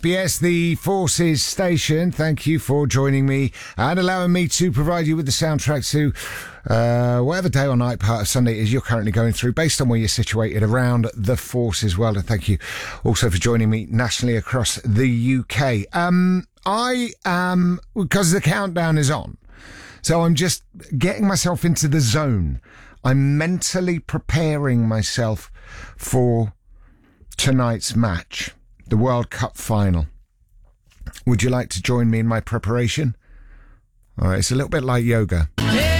Yes, the Forces station. Thank you for joining me and allowing me to provide you with the soundtrack to whatever day or night part of Sunday is you're currently going through, based on where you're situated around the Forces world. And thank you also for joining me nationally across the UK. I am, because the countdown is on, so I'm just getting myself into the zone. I'm mentally preparing myself for tonight's match, the World Cup final. Would you like to join me in my preparation? All right, it's a little bit like yoga.